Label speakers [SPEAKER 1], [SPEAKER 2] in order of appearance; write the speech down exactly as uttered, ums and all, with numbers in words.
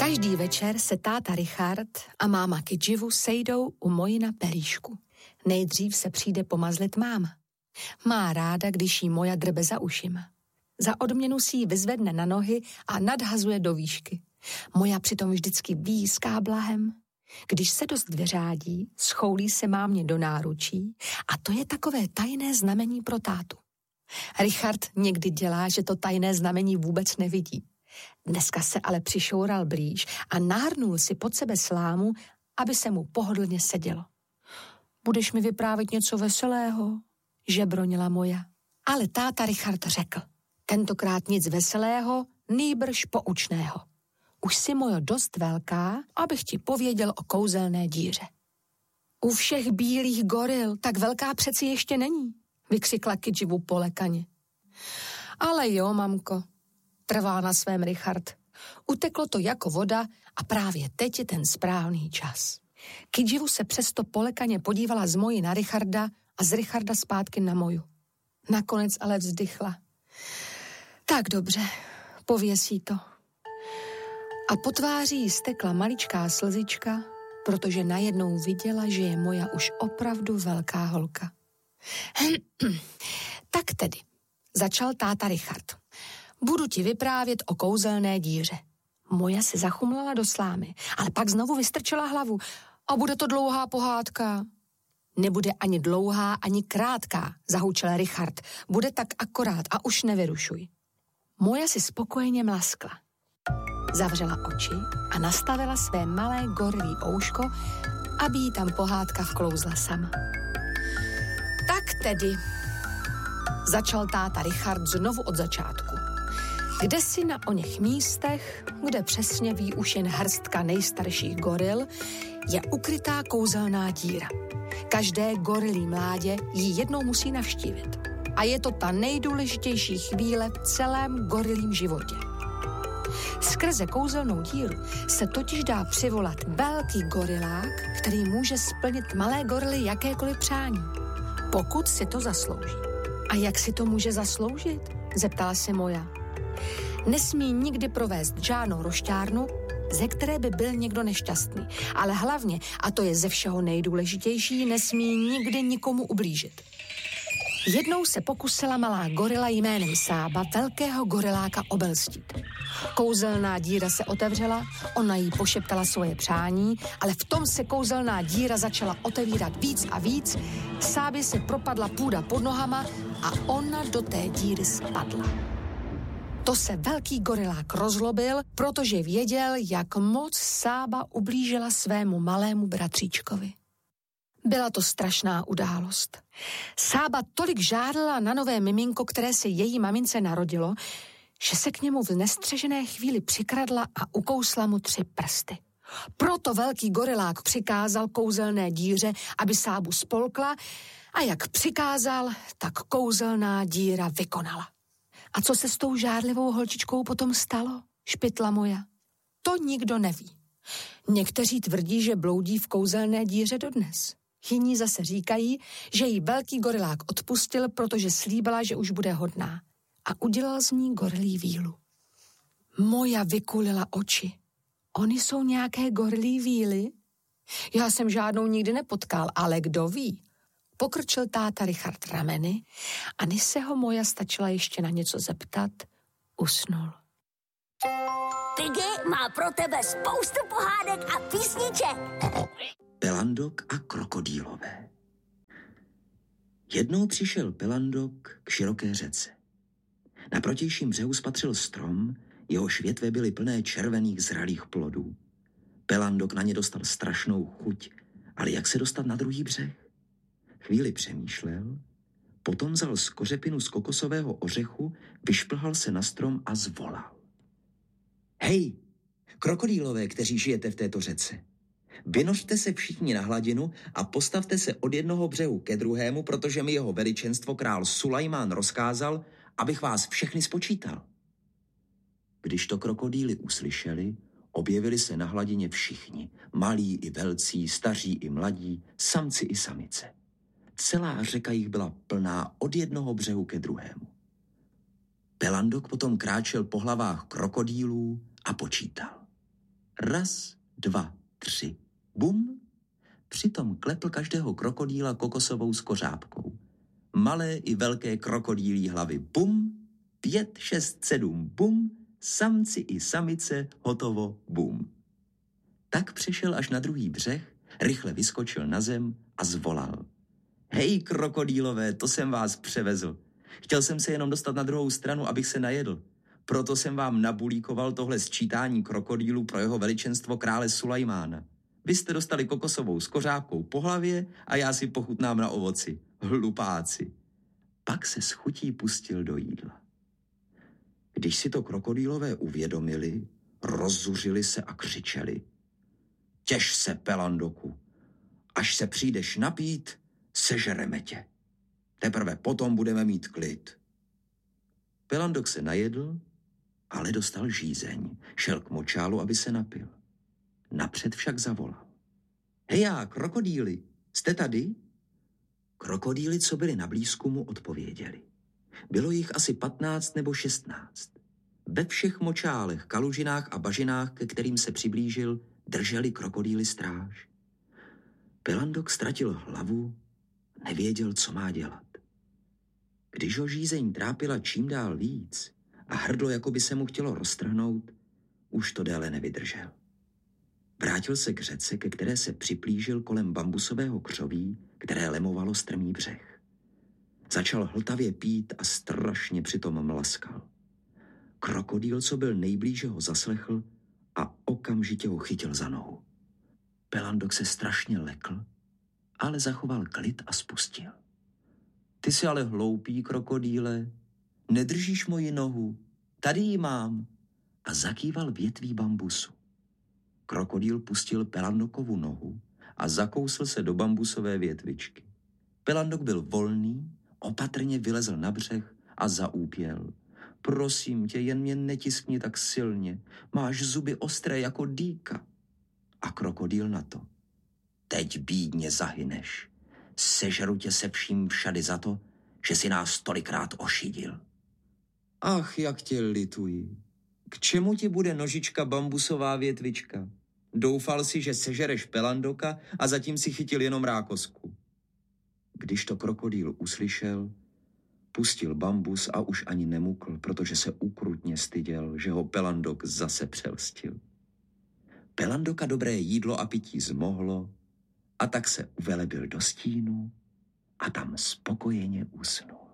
[SPEAKER 1] Každý večer se táta Richard a máma Kidživu sejdou u Mojina pelíšku. Nejdřív se přijde pomazlit máma. Má ráda, když jí Moja drbe za ušima. Za odměnu si ji vyzvedne na nohy a nadhazuje do výšky. Moja přitom vždycky výská blahem. Když se dost vyřádí, schoulí se mámě do náručí a to je takové tajné znamení pro tátu. Richard někdy dělá, že to tajné znamení vůbec nevidí. Dneska se ale přišoural blíž a nahrnul si pod sebe slámu, aby se mu pohodlně sedělo. Budeš mi vyprávět něco veselého? Žebronila Moja. Ale táta Richard řekl, tentokrát nic veselého, nýbrž poučného. Už si, Mojo, dost velká, abych ti pověděl o kouzelné díře. U všech bílých goril tak velká přeci ještě není, vykřikla Kidživu polekaně. Ale jo, mamko, trvá na svém Richard. Uteklo to jako voda a právě teď je ten správný čas. Kidživu se přesto polekaně podívala z Moji na Richarda a z Richarda zpátky na Moju. Nakonec ale vzdychla. Tak dobře, pověsí to. A po tváři jí stekla maličká slzička, protože najednou viděla, že je Moja už opravdu velká holka. Tak tedy, začal táta Richard. Budu ti vyprávět o kouzelné díře. Moja se zachumlala do slámy, ale pak znovu vystrčila hlavu. A bude to dlouhá pohádka. Nebude ani dlouhá, ani krátká, zahučel Richard. Bude tak akorát a už nevyrušuj. Moja si spokojeně mlaskla. Zavřela oči a nastavila své malé gorilí ouško, aby jí tam pohádka vklouzla sama. Tak tedy, začal táta Richard znovu od začátku. Kde si na oněch místech, kde přesně ví už jen hrstka nejstarších goril, je ukrytá kouzelná díra. Každé gorilí mládě ji jednou musí navštívit. A je to ta nejdůležitější chvíle v celém gorilím životě. Skrze kouzelnou díru se totiž dá přivolat velký gorilák, který může splnit malé gorily jakékoliv přání, pokud si to zaslouží. A jak si to může zasloužit? Zeptala se Moja. Nesmí nikdy provést žádnou rošťárnu, ze které by byl někdo nešťastný. Ale hlavně, a to je ze všeho nejdůležitější, nesmí nikdy nikomu ublížit. Jednou se pokusila malá gorila jménem Sába velkého goriláka obelstít. Kouzelná díra se otevřela, ona jí pošeptala svoje přání, ale v tom se kouzelná díra začala otevírat víc a víc, Sábě se propadla půda pod nohama a ona do té díry spadla. To se velký gorilák rozlobil, protože věděl, jak moc Sába ublížila svému malému bratříčkovi. Byla to strašná událost. Sába tolik žádala na nové miminko, které se její mamince narodilo, že se k němu v nestřežené chvíli přikradla a ukousla mu tři prsty. Proto velký gorilák přikázal kouzelné díře, aby Sábu spolkla, a jak přikázal, tak kouzelná díra vykonala. A co se s tou žádlivou holčičkou potom stalo? Špitla Moja. To nikdo neví. Někteří tvrdí, že bloudí v kouzelné díře dodnes. Jiní zase říkají, že jí velký gorilák odpustil, protože slíbila, že už bude hodná. A udělal z ní gorilí vílu. Moja vykulila oči. Oni jsou nějaké gorilí víly? Já jsem žádnou nikdy nepotkal, ale kdo ví? Pokrčil táta Richard rameny a než se ho Moja stačila ještě na něco zeptat, usnul.
[SPEAKER 2] Piggy má pro tebe spoustu pohádek a písniček.
[SPEAKER 3] Pelandok a krokodýlové. Jednou přišel Pelandok k široké řece. Na protějším břehu spatřil strom, jehož větve byly plné červených zralých plodů. Pelandok na ně dostal strašnou chuť, ale jak se dostat na druhý břeh? Chvíli přemýšlel, potom vzal z kořepinu z kokosového ořechu, vyšplhal se na strom a zvolal. Hej, krokodýlové, kteří žijete v této řece, vynořte se všichni na hladinu a postavte se od jednoho břehu ke druhému, protože mi jeho veličenstvo král Sulajmán rozkázal, abych vás všechny spočítal. Když to krokodýly uslyšeli, objevili se na hladině všichni, malí i velcí, staří i mladí, samci i samice. Celá řeka jich byla plná od jednoho břehu ke druhému. Pelandok potom kráčel po hlavách krokodýlů a počítal. Raz, dva, tři, bum. Přitom klepl každého krokodýla kokosovou skořápkou. Malé i velké krokodýlí hlavy, bum. Pět, šest, sedm, bum. Samci i samice, hotovo, bum. Tak přešel až na druhý břeh, rychle vyskočil na zem a zvolal. Hej, krokodýlové, to jsem vás převezl. Chtěl jsem se jenom dostat na druhou stranu, abych se najedl. Proto jsem vám nabulíkoval tohle sčítání krokodýlů pro jeho veličenstvo krále Sulajmána. Vy jste dostali kokosovou skořápkou po hlavě a já si pochutnám na ovoci. Hlupáci. Pak se s chutí pustil do jídla. Když si to krokodýlové uvědomili, rozzuřili se a křičeli. Těš se, Pelandoku. Až se přijdeš napít, sežereme tě. Teprve potom budeme mít klid. Pelandok se najedl, ale dostal žízeň. Šel k močálu, aby se napil. Napřed však zavolal. Hejá, krokodýly, jste tady? Krokodýly, co byli na blízku, mu odpověděli. Bylo jich asi patnáct nebo šestnáct. Ve všech močálech, kalužinách a bažinách, ke kterým se přiblížil, drželi krokodýly stráž. Pelandok ztratil hlavu, nevěděl, co má dělat. Když ho žízeň trápila čím dál víc a hrdlo, jako by se mu chtělo roztrhnout, už to déle nevydržel. Vrátil se k řece, ke které se připlížil kolem bambusového křoví, které lemovalo strmý břeh. Začal hltavě pít a strašně přitom mlaskal. Krokodýl, co byl nejblíže, ho zaslechl a okamžitě ho chytil za nohu. Pelandok se strašně lekl, ale zachoval klid a spustil. Ty jsi ale hloupý, krokodýle, nedržíš moji nohu, tady ji mám. A zakýval větví bambusu. Krokodýl pustil Pelandokovu nohu a zakousl se do bambusové větvičky. Pelandok byl volný, opatrně vylezl na břeh a zaúpěl. Prosím tě, jen mě netiskni tak silně, máš zuby ostré jako dýka. A krokodýl na to. Teď bídně zahyneš. Sežeru tě se vším všady za to, že si nás tolikrát ošidil. Ach, jak tě lituji. K čemu ti bude nožička bambusová větvička? Doufal si, že sežereš Pelandoka a zatím si chytil jenom rákosku. Když to krokodýl uslyšel, pustil bambus a už ani nemukl, protože se ukrutně styděl, že ho Pelandok zase přelstil. Pelandoka dobré jídlo a pití zmohlo a tak se uvelebil do stínu a tam spokojeně usnul.